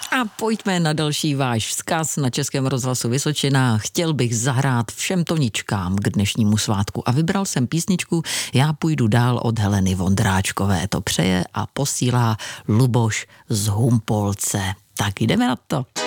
A pojďme na další váš vzkaz na Českém rozhlasu Vysočina. Chtěl bych zahrát všem Toničkám k dnešnímu svátku a vybral jsem písničku Já půjdu dál od Heleny Vondráčkové. To přeje a posílá Luboš z Humpolce. Tak jdeme na to.